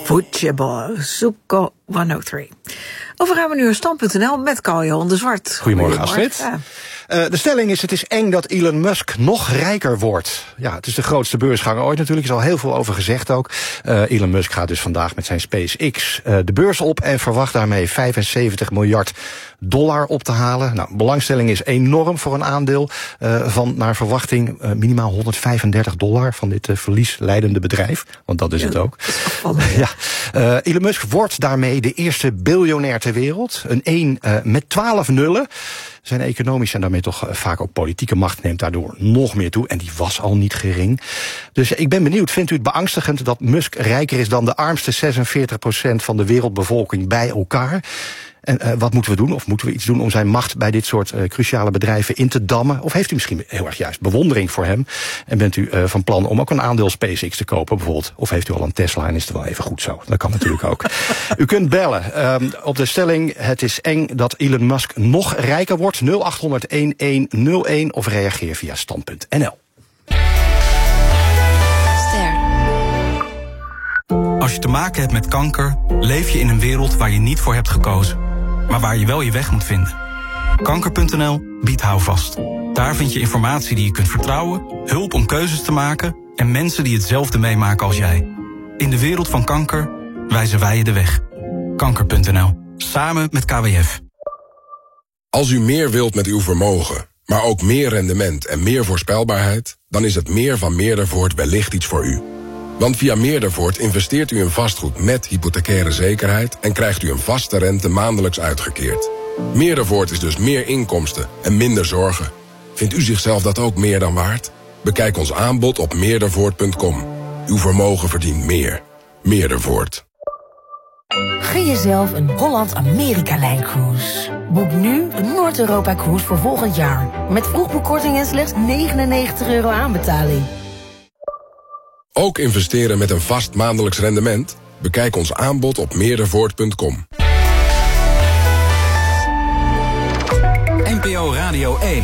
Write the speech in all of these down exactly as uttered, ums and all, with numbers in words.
Football, Zoeko honderddrie. Overgaan we nu naar stand punt n l met Carl-Johan de Zwart. Goedemorgen, Astrid. Ja. Uh, de stelling is, het is eng dat Elon Musk nog rijker wordt. Ja, het is de grootste beursganger ooit natuurlijk, er is al heel veel over gezegd ook. Uh, Elon Musk gaat dus vandaag met zijn SpaceX uh, de beurs op en verwacht daarmee vijfenzeventig miljard dollar op te halen. Nou, belangstelling is enorm voor een aandeel uh, van naar verwachting uh, minimaal honderdvijfendertig dollar van dit uh, verliesleidende bedrijf. Want dat is ja, het ook. ja. uh, Elon Musk wordt daarmee de eerste biljonair ter wereld. Een één uh, met twaalf nullen. Zijn economische en daarmee toch vaak ook politieke macht neemt daardoor nog meer toe. En die was al niet gering. Dus ik ben benieuwd, vindt u het beangstigend dat Musk rijker is dan de armste zesenveertig procent van de wereldbevolking bij elkaar? En uh, wat moeten we doen? Of moeten we iets doen om zijn macht bij dit soort uh, cruciale bedrijven in te dammen? Of heeft u misschien heel erg juist bewondering voor hem? En bent u uh, van plan om ook een aandeel SpaceX te kopen bijvoorbeeld? Of heeft u al een Tesla en is het wel even goed zo? Dat kan natuurlijk ook. U kunt bellen um, op de stelling, het is eng dat Elon Musk nog rijker wordt. nul acht honderd elf nul een of reageer via stand punt n l. Als je te maken hebt met kanker, leef je in een wereld waar je niet voor hebt gekozen. Maar waar je wel je weg moet vinden. Kanker punt n l biedt houvast. Daar vind je informatie die je kunt vertrouwen, hulp om keuzes te maken en mensen die hetzelfde meemaken als jij. In de wereld van kanker wijzen wij je de weg. Kanker punt n l. Samen met K W F. Als u meer wilt met uw vermogen, maar ook meer rendement en meer voorspelbaarheid, dan is het meer van Meerdervoort wellicht iets voor u. Want via Meerdervoort investeert u in vastgoed met hypothecaire zekerheid en krijgt u een vaste rente maandelijks uitgekeerd. Meerdervoort is dus meer inkomsten en minder zorgen. Vindt u zichzelf dat ook meer dan waard? Bekijk ons aanbod op meerdervoort punt com. Uw vermogen verdient meer. Meerdervoort. Gun jezelf een Holland-Amerika-lijncruise. Boek nu een Noord-Europa-cruise voor volgend jaar. Met vroegboekkorting en slechts negenennegentig euro aanbetaling. Ook investeren met een vast maandelijks rendement? Bekijk ons aanbod op meerdervoort punt com. N P O Radio één.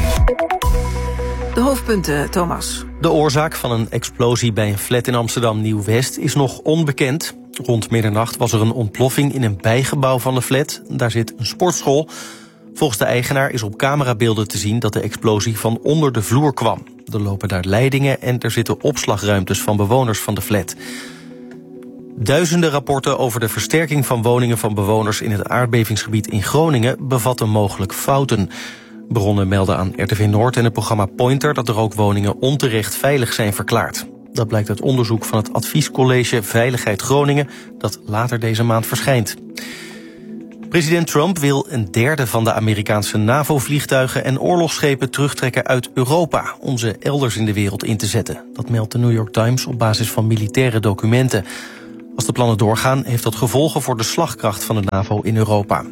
De hoofdpunten, Thomas. De oorzaak van een explosie bij een flat in Amsterdam Nieuw-West is nog onbekend. Rond middernacht was er een ontploffing in een bijgebouw van de flat. Daar zit een sportschool. Volgens de eigenaar is op camerabeelden te zien dat de explosie van onder de vloer kwam. Er lopen daar leidingen en er zitten opslagruimtes van bewoners van de flat. Duizenden rapporten over de versterking van woningen van bewoners in het aardbevingsgebied in Groningen bevatten mogelijk fouten. Bronnen melden aan R T V Noord en het programma Pointer dat er ook woningen onterecht veilig zijn verklaard. Dat blijkt uit onderzoek van het Adviescollege Veiligheid Groningen dat later deze maand verschijnt. President Trump wil een derde van de Amerikaanse NAVO-vliegtuigen en oorlogsschepen terugtrekken uit Europa om ze elders in de wereld in te zetten. Dat meldt de New York Times op basis van militaire documenten. Als de plannen doorgaan, heeft dat gevolgen voor de slagkracht van de NAVO in Europa.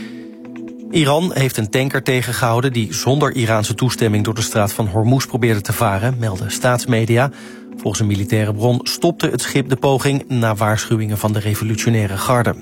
Iran heeft een tanker tegengehouden die zonder Iraanse toestemming door de straat van Hormuz probeerde te varen, melden staatsmedia. Volgens een militaire bron stopte het schip de poging na waarschuwingen van de revolutionaire garde.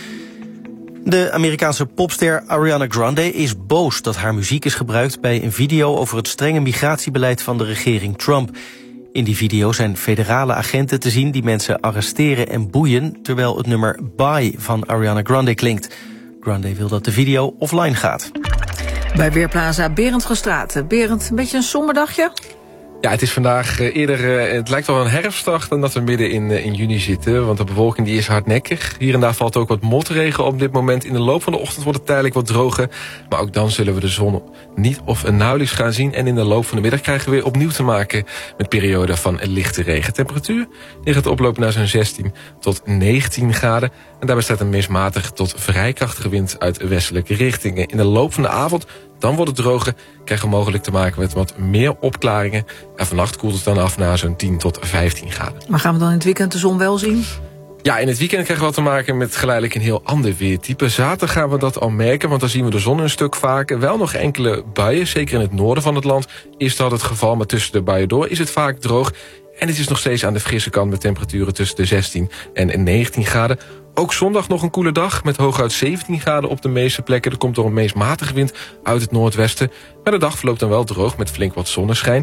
De Amerikaanse popster Ariana Grande is boos dat haar muziek is gebruikt bij een video over het strenge migratiebeleid van de regering Trump. In die video zijn federale agenten te zien die mensen arresteren en boeien, terwijl het nummer Bye van Ariana Grande klinkt. Grande wil dat de video offline gaat. Bij Weerplaza Berend Gestraat. Berend, een beetje een somber dagje? Ja, het is vandaag uh, eerder, uh, het lijkt wel een herfstdag dan dat we midden in, uh, in juni zitten. Want de bewolking die is hardnekkig. Hier en daar valt ook wat motregen op dit moment. In de loop van de ochtend wordt het tijdelijk wat droger. Maar ook dan zullen we de zon niet of nauwelijks gaan zien. En in de loop van de middag krijgen we weer opnieuw te maken met perioden van lichte regen. Temperatuur die gaat oplopen naar zo'n zestien tot negentien graden. En daarbij staat een meest matige tot vrij krachtige wind uit westelijke richtingen. In de loop van de avond, dan wordt het droger, krijgen we mogelijk te maken met wat meer opklaringen. En vannacht koelt het dan af naar zo'n tien tot vijftien graden. Maar gaan we dan in het weekend de zon wel zien? Ja, in het weekend krijgen we wat te maken met geleidelijk een heel ander weertype. Zaterdag gaan we dat al merken, want dan zien we de zon een stuk vaker. Wel nog enkele buien, zeker in het noorden van het land is dat het geval. Maar tussen de buien door is het vaak droog. En het is nog steeds aan de frisse kant met temperaturen tussen de zestien en negentien graden. Ook zondag nog een koele dag met hooguit zeventien graden op de meeste plekken. Er komt door een meest matige wind uit het noordwesten. Maar de dag verloopt dan wel droog met flink wat zonneschijn.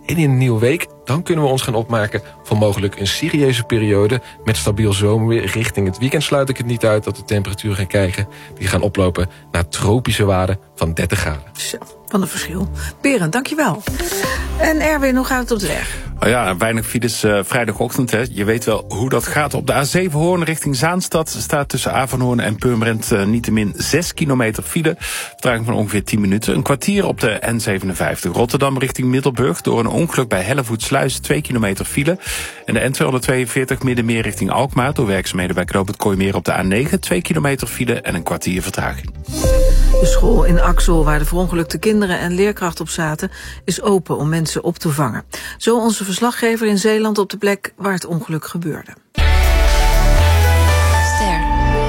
en in een nieuwe week, dan kunnen we ons gaan opmaken voor mogelijk een serieuze periode met stabiel zomerweer. Richting het weekend sluit ik het niet uit dat de temperaturen gaan krijgen. Die gaan oplopen naar tropische waarden van dertig graden. Zo, van een verschil. Berend, dankjewel. En Erwin, hoe gaat het op de weg? Oh ja, weinig files uh, vrijdagochtend. Hè. Je weet wel hoe dat gaat. Op de A zeven Hoorn richting Zaanstad staat tussen Avanhoorn en Purmerend uh, niettemin zes kilometer file. Vertraging van ongeveer tien minuten. Een kwartier op de N zevenenvijftig Rotterdam richting Middelburg. Door een ongeluk bij Hellevoetsluis twee kilometer file. En de N tweehonderdtweeënveertig Middenmeer richting Alkmaar. Door werkzaamheden bij knooppunt Kooimeer op de A negen. twee kilometer file en een kwartier vertraging. De school in Axel, waar de verongelukte kinderen en leerkracht op zaten, is open om mensen op te vangen. Zo onze verslaggever in Zeeland op de plek waar het ongeluk gebeurde. Ster.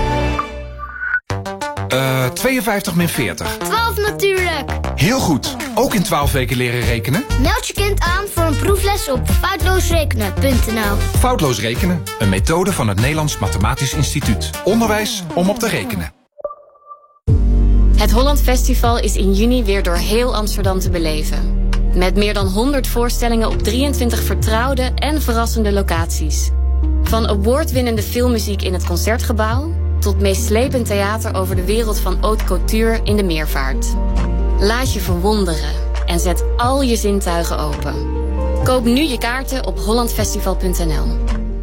Uh, tweeënvijftig min veertig. twaalf natuurlijk. Heel goed. Ook in twaalf weken leren rekenen? Meld je kind aan voor een proefles op foutloosrekenen punt n l. Foutloos rekenen, een methode van het Nederlands Mathematisch Instituut. Onderwijs om op te rekenen. Het Holland Festival is in juni weer door heel Amsterdam te beleven. Met meer dan honderd voorstellingen op drieëntwintig vertrouwde en verrassende locaties. Van awardwinnende filmmuziek in het Concertgebouw tot meeslepend theater over de wereld van haute couture in de Meervaart. Laat je verwonderen en zet al je zintuigen open. Koop nu je kaarten op holland festival punt n l.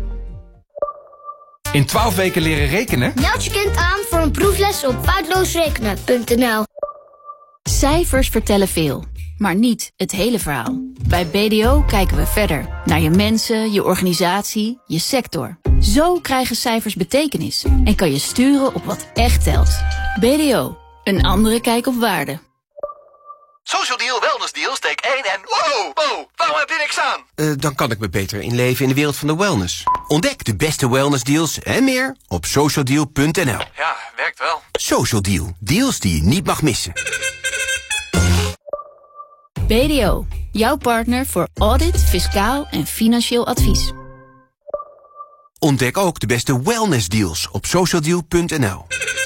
In twaalf weken leren rekenen? Meld je kind aan voor een proefles op foutloosrekenen punt n l. Cijfers vertellen veel, maar niet het hele verhaal. Bij B D O kijken we verder naar je mensen, je organisatie, je sector. Zo krijgen cijfers betekenis en kan je sturen op wat echt telt. B D O, een andere kijk op waarde. Social Deal, Wellness Deal, steek één en... Wow, wow, waarom heb je niks aan? Uh, dan kan ik me beter inleven in de wereld van de wellness. Ontdek de beste wellness deals en meer op social deal punt n l. Ja, werkt wel. Social Deal, deals die je niet mag missen. B D O, jouw partner voor audit, fiscaal en financieel advies. Ontdek ook de beste wellness deals op social deal punt n l.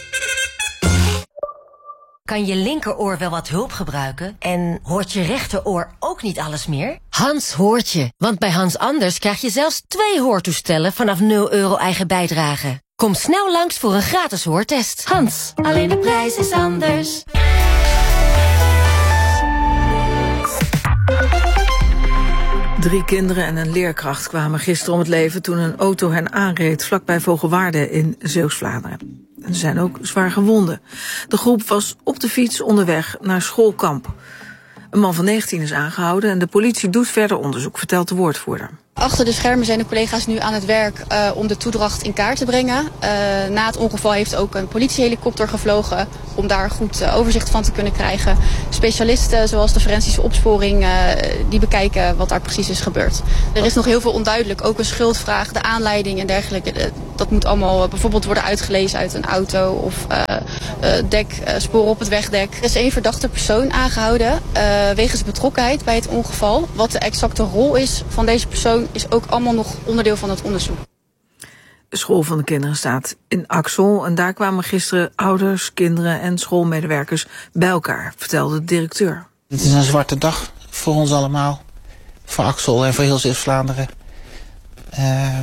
Kan je linkeroor wel wat hulp gebruiken? En hoort je rechteroor ook niet alles meer? Hans hoort je, want bij Hans Anders krijg je zelfs twee hoortoestellen vanaf nul euro eigen bijdrage. Kom snel langs voor een gratis hoortest. Hans, alleen de prijs is anders. Drie kinderen en een leerkracht kwamen gisteren om het leven toen een auto hen aanreed vlakbij Vogelwaarde in Zeeuws-Vlaanderen. Er zijn ook zwaar gewonden. De groep was op de fiets onderweg naar schoolkamp. Een man van negentien is aangehouden en de politie doet verder onderzoek, vertelt de woordvoerder. Achter de schermen zijn de collega's nu aan het werk uh, om de toedracht in kaart te brengen. Uh, na het ongeval heeft ook een politiehelikopter gevlogen om daar goed uh, overzicht van te kunnen krijgen. Specialisten zoals de forensische opsporing uh, die bekijken wat daar precies is gebeurd. Er is nog heel veel onduidelijk, ook een schuldvraag, de aanleiding en dergelijke. Uh, dat moet allemaal uh, bijvoorbeeld worden uitgelezen uit een auto of uh, uh, dek, uh, sporen op het wegdek. Er is één verdachte persoon aangehouden uh, wegens betrokkenheid bij het ongeval. Wat de exacte rol is van deze persoon is ook allemaal nog onderdeel van het onderzoek. De school van de kinderen staat in Axel en daar kwamen gisteren ouders, kinderen en schoolmedewerkers bij elkaar, vertelde de directeur. Het is een zwarte dag voor ons allemaal, voor Axel en voor heel Zeeuws-Vlaanderen. Uh,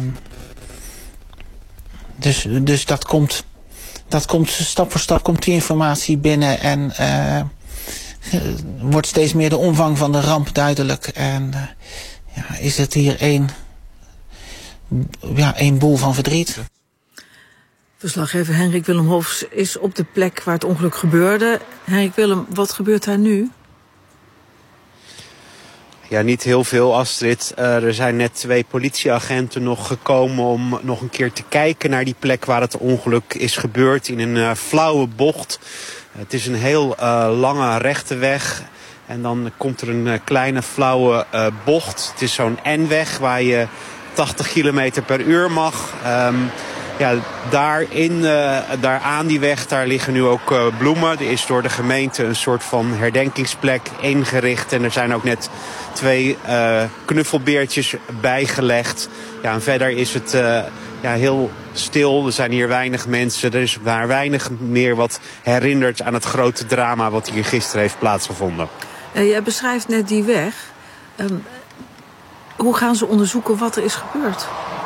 dus dus dat, komt, dat komt stap voor stap komt die informatie binnen en uh, wordt steeds meer de omvang van de ramp duidelijk en uh, ja, is het hier één, ja, één boel van verdriet. Verslaggever Henrik Willem Hofs is op de plek waar het ongeluk gebeurde. Henrik Willem, wat gebeurt daar nu? Ja, niet heel veel, Astrid. Uh, er zijn net twee politieagenten nog gekomen om nog een keer te kijken naar die plek waar het ongeluk is gebeurd. In een uh, flauwe bocht. Uh, het is een heel uh, lange rechte weg. En dan komt er een uh, kleine flauwe uh, bocht. Het is zo'n N-weg waar je tachtig kilometer per uur mag. Um, ja, daar, in, uh, daar aan die weg daar liggen nu ook uh, bloemen. Er is door de gemeente een soort van herdenkingsplek ingericht. En er zijn ook net twee uh, knuffelbeertjes bijgelegd. Ja, en verder is het uh, ja, heel stil. Er zijn hier weinig mensen. Er is daar weinig meer wat herinnert aan het grote drama wat hier gisteren heeft plaatsgevonden. Uh, jij beschrijft net die weg. Um, hoe gaan ze onderzoeken wat er is gebeurd?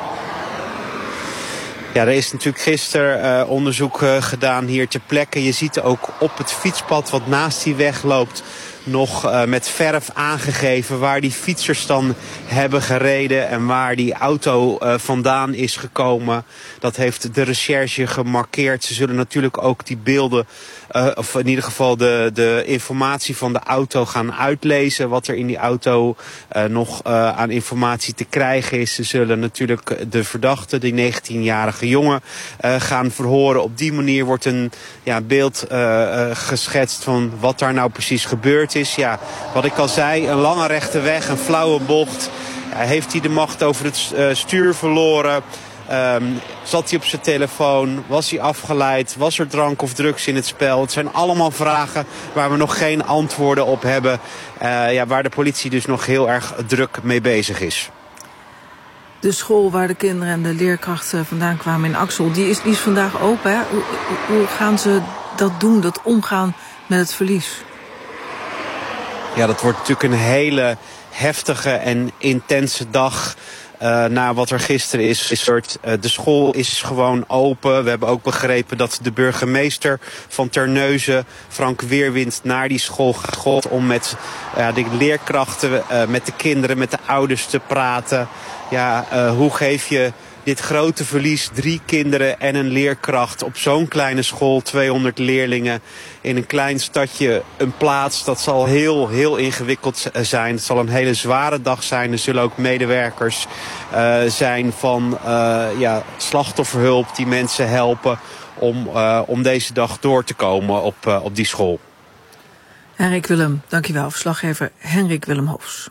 Ja, er is natuurlijk gisteren uh, onderzoek uh, gedaan hier ter plekke. Je ziet ook op het fietspad wat naast die weg loopt nog uh, met verf aangegeven waar die fietsers dan hebben gereden en waar die auto uh, vandaan is gekomen. Dat heeft de recherche gemarkeerd. Ze zullen natuurlijk ook die beelden, uh, of in ieder geval de, de informatie van de auto gaan uitlezen. Wat er in die auto uh, nog uh, aan informatie te krijgen is. Ze zullen natuurlijk de verdachte, die negentienjarige jongen, uh, gaan verhoren. Op die manier wordt een ja, beeld uh, uh, geschetst van wat daar nou precies gebeurd is. Ja, wat ik al zei, een lange rechte weg, een flauwe bocht. Ja, heeft hij de macht over het uh, stuur verloren? Um, zat hij op zijn telefoon? Was hij afgeleid? Was er drank of drugs in het spel? Het zijn allemaal vragen waar we nog geen antwoorden op hebben. Uh, ja, waar de politie dus nog heel erg druk mee bezig is. De school waar de kinderen en de leerkrachten vandaan kwamen in Axel, die is, die is vandaag open. Hè? Hoe, hoe gaan ze dat doen, dat omgaan met het verlies? Ja, dat wordt natuurlijk een hele heftige en intense dag. Uh, na wat er gisteren is gebeurd. Uh, de school is gewoon open. We hebben ook begrepen dat de burgemeester van Terneuzen, Frank Weerwind, naar die school gaat om met uh, de leerkrachten, uh, met de kinderen, met de ouders te praten. Ja, uh, hoe geef je dit grote verlies, drie kinderen en een leerkracht op zo'n kleine school, tweehonderd leerlingen in een klein stadje, een plaats. Dat zal heel, heel ingewikkeld zijn. Het zal een hele zware dag zijn. Er zullen ook medewerkers uh, zijn van uh, ja, slachtofferhulp die mensen helpen om, uh, om deze dag door te komen op, uh, op die school. Henrik Willem, dankjewel. Verslaggever Henrik Willem Hofs.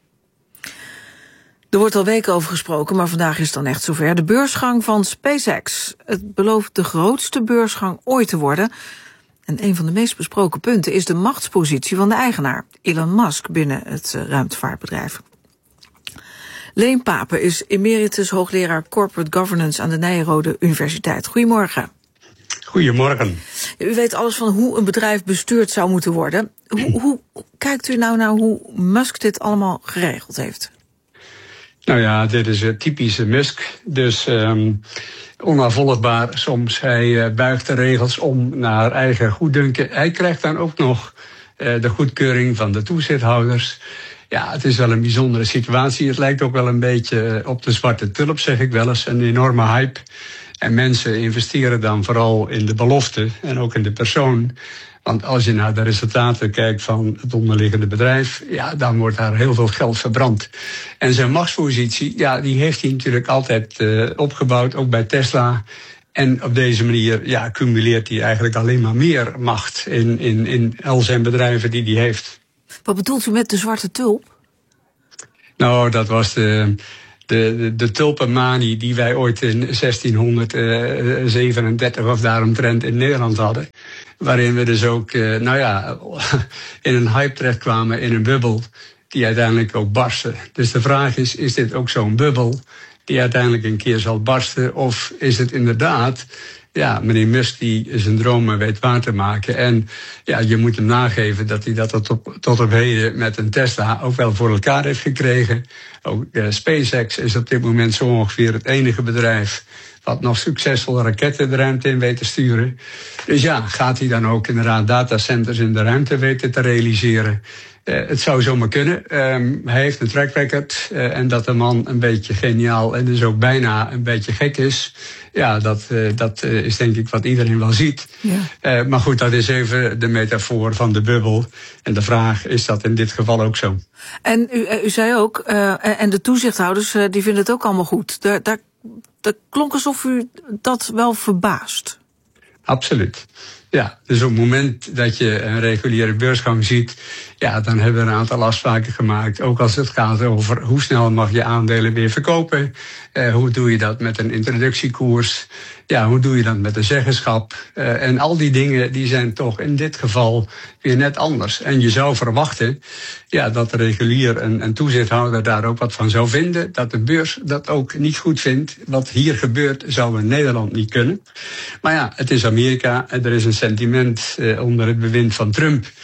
Er wordt al weken over gesproken, maar vandaag is het dan echt zover. De beursgang van SpaceX. Het belooft de grootste beursgang ooit te worden. En een van de meest besproken punten is de machtspositie van de eigenaar, Elon Musk, binnen het ruimtevaartbedrijf. Leen Papen is emeritus hoogleraar Corporate Governance aan de Nyenrode Universiteit. Goedemorgen. Goedemorgen. U weet alles van hoe een bedrijf bestuurd zou moeten worden. Hoe, hoe kijkt u nou naar hoe Musk dit allemaal geregeld heeft? Nou ja, dit is het typische Musk. Dus um, onafvolgbaar. Soms hij uh, buigt de regels om naar eigen goeddunken. Hij krijgt dan ook nog uh, de goedkeuring van de toezichthouders. Ja, het is wel een bijzondere situatie. Het lijkt ook wel een beetje op de zwarte tulp, zeg ik wel eens. Een enorme hype. En mensen investeren dan vooral in de belofte en ook in de persoon. Want als je naar de resultaten kijkt van het onderliggende bedrijf, ja, dan wordt daar heel veel geld verbrand. En zijn machtspositie, ja, die heeft hij natuurlijk altijd uh, opgebouwd, ook bij Tesla. En op deze manier, ja, cumuleert hij eigenlijk alleen maar meer macht in, in, in al zijn bedrijven die hij heeft. Wat bedoelt u met de zwarte tulp? Nou, dat was de... De, de, de tulpenmanie die wij ooit in zestienhonderdzevenendertig of daaromtrent in Nederland hadden. Waarin we dus ook, uh, nou ja, in een hype terechtkwamen, in een bubbel die uiteindelijk ook barstte. Dus de vraag is, is dit ook zo'n bubbel die uiteindelijk een keer zal barsten? Of is het inderdaad, ja, meneer Musk die zijn dromen weet waar te maken. En ja, je moet hem nageven dat hij dat tot op, tot op heden met een Tesla ook wel voor elkaar heeft gekregen. Ook uh, SpaceX is op dit moment zo ongeveer het enige bedrijf wat nog succesvol raketten de ruimte in weet te sturen. Dus ja, gaat hij dan ook inderdaad datacenters in de ruimte weten te realiseren? Uh, het zou zomaar kunnen. Um, hij heeft een track record. Uh, en dat de man een beetje geniaal en dus ook bijna een beetje gek is. Ja, dat, uh, dat uh, is denk ik wat iedereen wel ziet. Ja. Uh, maar goed, dat is even de metafoor van de bubbel. En de vraag, is dat in dit geval ook zo? En u, u zei ook, uh, en de toezichthouders, uh, die vinden het ook allemaal goed. Daar, daar, daar klonk alsof u dat wel verbaast. Absoluut. Ja, dus op het moment dat je een reguliere beursgang ziet, ja, dan hebben we een aantal afspraken gemaakt. Ook als het gaat over hoe snel mag je aandelen weer verkopen. Uh, hoe doe je dat met een introductiekoers? Ja, hoe doe je dat met een zeggenschap? Uh, en al die dingen die zijn toch in dit geval weer net anders. En je zou verwachten, ja, dat de regulier en, en toezichthouder daar ook wat van zou vinden. Dat de beurs dat ook niet goed vindt. Wat hier gebeurt zou in Nederland niet kunnen. Maar ja, het is Amerika en er is een sentiment uh, onder het bewind van Trump,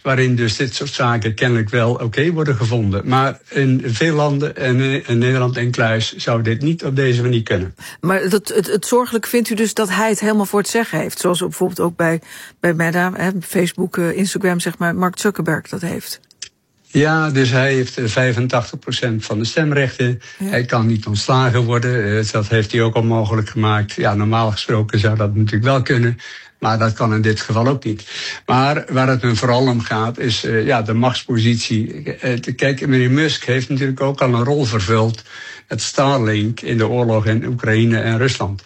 waarin dus dit soort zaken kennelijk wel oké okay worden gevonden. Maar in veel landen, en in Nederland en Kluis, zou dit niet op deze manier kunnen. Maar dat, het, het zorgelijk vindt u dus dat hij het helemaal voor het zeggen heeft? Zoals bijvoorbeeld ook bij, bij Meta, hè, Facebook, uh, Instagram, zeg maar, Mark Zuckerberg dat heeft. Ja, dus hij heeft vijfentachtig procent van de stemrechten. Ja. Hij kan niet ontslagen worden. Dat heeft hij ook al mogelijk gemaakt. Ja, normaal gesproken zou dat natuurlijk wel kunnen. Maar dat kan in dit geval ook niet. Maar waar het me vooral om gaat is uh, ja, de machtspositie. Uh, kijk, meneer Musk heeft natuurlijk ook al een rol vervuld. Het Starlink in de oorlog in Oekraïne en Rusland.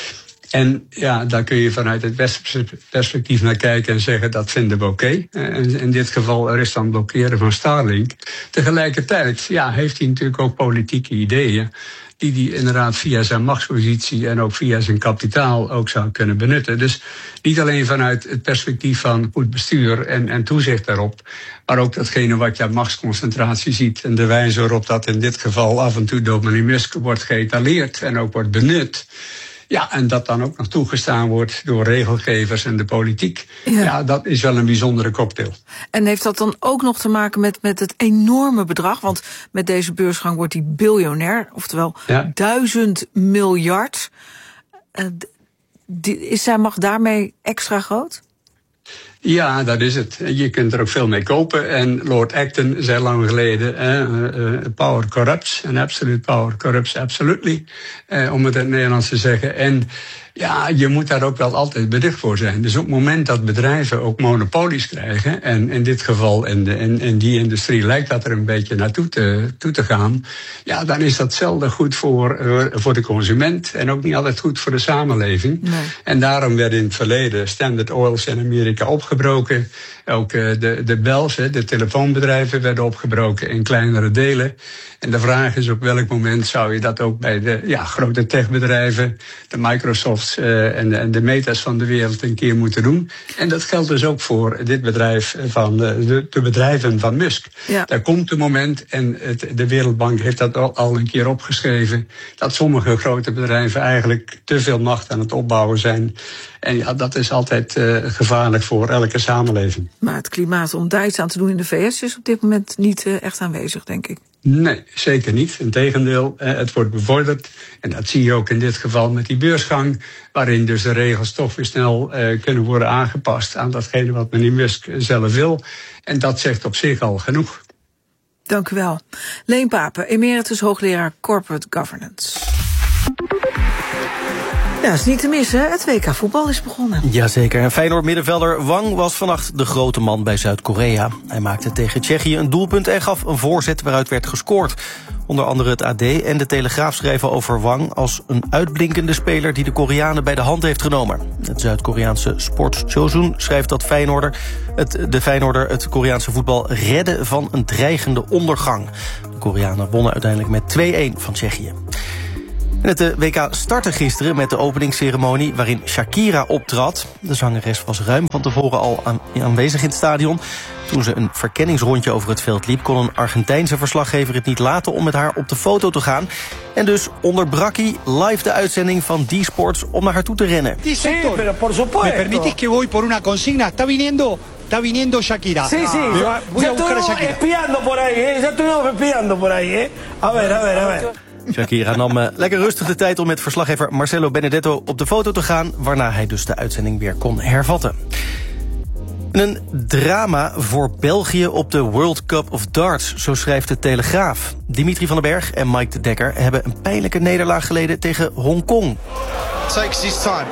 En ja, daar kun je vanuit het westerse perspectief naar kijken en zeggen dat vinden we oké. Okay. En in dit geval Rusland blokkeren van Starlink. Tegelijkertijd ja, heeft hij natuurlijk ook politieke ideeën die hij inderdaad via zijn machtspositie en ook via zijn kapitaal ook zou kunnen benutten. Dus niet alleen vanuit het perspectief van goed bestuur en, en toezicht daarop, maar ook datgene wat je aan machtsconcentratie ziet en de wijze waarop dat in dit geval af en toe door meneer Musk wordt geëtaleerd en ook wordt benut. Ja, en dat dan ook nog toegestaan wordt door regelgevers en de politiek. Ja, ja dat is wel een bijzondere cocktail. En heeft dat dan ook nog te maken met, met het enorme bedrag? Want met deze beursgang wordt hij biljonair, oftewel ja. duizend miljard. Uh, die, is zijn macht daarmee extra groot? Ja, dat is het. Je kunt er ook veel mee kopen. En Lord Acton zei lang geleden, eh, uh, power corrupts, and absolute power corrupts absolutely, eh, om het in het Nederlands te zeggen. En ja, je moet daar ook wel altijd beducht voor zijn. Dus op het moment dat bedrijven ook monopolies krijgen, en in dit geval in, de, in, in die industrie lijkt dat er een beetje naartoe te, toe te gaan, ja, dan is dat zelden goed voor, uh, voor de consument en ook niet altijd goed voor de samenleving. Nee. En daarom werden in het verleden Standard Oils in Amerika opgebroken. Ook uh, de, de Bells, de telefoonbedrijven, werden opgebroken in kleinere delen. En de vraag is op welk moment zou je dat ook bij de ja, grote techbedrijven, de Microsofts uh, en, de, en de Meta's van de wereld een keer moeten doen. En dat geldt dus ook voor dit bedrijf van de, de, de bedrijven van Musk. Ja. Daar komt een moment, en het, de Wereldbank heeft dat al, al een keer opgeschreven, dat sommige grote bedrijven eigenlijk te veel macht aan het opbouwen zijn. En ja, dat is altijd uh, gevaarlijk voor elke samenleving. Maar het klimaat om daar iets aan te doen in de V S is op dit moment niet uh, echt aanwezig, denk ik. Nee, zeker niet. Integendeel, uh, het wordt bevorderd. En dat zie je ook in dit geval met die beursgang, waarin dus de regels toch weer snel uh, kunnen worden aangepast aan datgene wat meneer Musk zelf wil. En dat zegt op zich al genoeg. Dank u wel. Leen Papen, emeritus hoogleraar Corporate Governance. Ja, is niet te missen. Het W K voetbal is begonnen. Jazeker. En Feyenoord-middenvelder Wang was vannacht de grote man bij Zuid-Korea. Hij maakte tegen Tsjechië een doelpunt en gaf een voorzet waaruit werd gescoord. Onder andere het A D en de Telegraaf schrijven over Wang als een uitblinkende speler die de Koreanen bij de hand heeft genomen. Het Zuid-Koreaanse Sports Chosun schrijft dat Feyenoorder het, de Feyenoorder het Koreaanse voetbal redde van een dreigende ondergang. De Koreanen wonnen uiteindelijk met twee-een van Tsjechië. En het W K startte gisteren met de openingsceremonie waarin Shakira optrad. De zangeres was ruim van tevoren al aan, aanwezig in het stadion. Toen ze een verkenningsrondje over het veld liep, kon een Argentijnse verslaggever het niet laten om met haar op de foto te gaan. En dus onderbrak hij live de uitzending van D-Sports om naar haar toe te rennen. Sí, pero por supuesto. Me permites que voy por una consigna. Está viniendo, está viniendo Shakira. Sí, sí. Voy a, voy a buscar a Shakira. Espiando por ahí, eh. Ya estuvimos espiando por ahí, eh. A ver, a ver, a ver. Shakira nam uh, lekker rustig de tijd om met verslaggever Marcelo Benedetto op de foto te gaan, waarna hij dus de uitzending weer kon hervatten. Een drama voor België op de World Cup of Darts, zo schrijft de Telegraaf. Dimitri van den Berg en Mike de Dekker hebben een pijnlijke nederlaag geleden tegen Hongkong. Takes his time.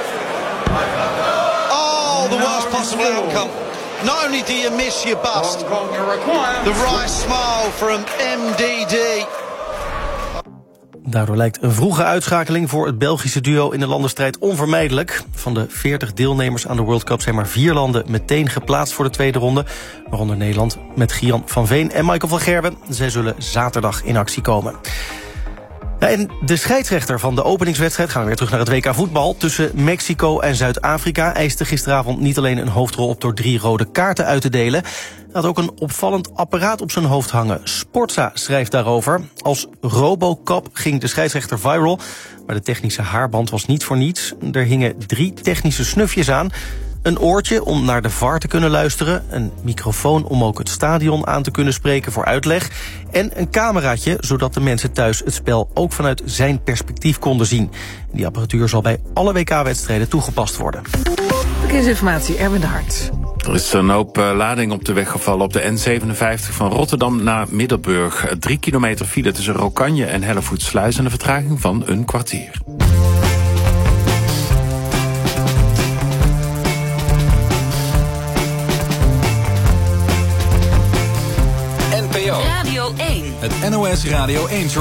Oh, the worst possible outcome. Not only do you miss your bust, the right smile from M D D. Daardoor lijkt een vroege uitschakeling voor het Belgische duo in de landenstrijd onvermijdelijk. Van de veertig deelnemers aan de World Cup zijn maar vier landen meteen geplaatst voor de tweede ronde. Waaronder Nederland met Gian van Veen en Michael van Gerwen. Zij zullen zaterdag in actie komen. Ja, en de scheidsrechter van de openingswedstrijd, gaan we weer terug naar het W K voetbal, tussen Mexico en Zuid-Afrika eiste gisteravond niet alleen een hoofdrol op door drie rode kaarten uit te delen. Hij had ook een opvallend apparaat op zijn hoofd hangen. Sportza schrijft daarover. Als Robocop ging de scheidsrechter viral, maar de technische haarband was niet voor niets. Er hingen drie technische snufjes aan. Een oortje om naar de V A R te kunnen luisteren. Een microfoon om ook het stadion aan te kunnen spreken voor uitleg. En een cameraatje, zodat de mensen thuis het spel ook vanuit zijn perspectief konden zien. Die apparatuur zal bij alle W K-wedstrijden toegepast worden. Verkeersinformatie, Erwin de Hart. Er is een hoop uh, lading op de weg gevallen op de N zevenenvijftig van Rotterdam naar Middelburg. Drie kilometer file tussen Rokanje en Hellevoetsluis en een vertraging van een kwartier. N P O Radio één. Het N O S Radio één